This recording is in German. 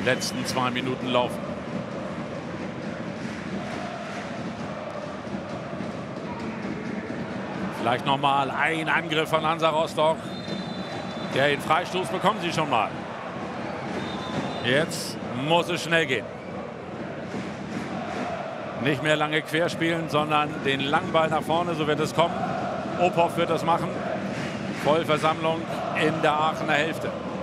letzten 2 Minuten laufen. Vielleicht noch mal ein Angriff von Hansa Rostock. Den Freistoß bekommen sie schon mal. Jetzt muss es schnell gehen. Nicht mehr lange querspielen, sondern den langen Ball nach vorne, so wird es kommen. Ophoff wird das machen. Vollversammlung in der Aachener Hälfte.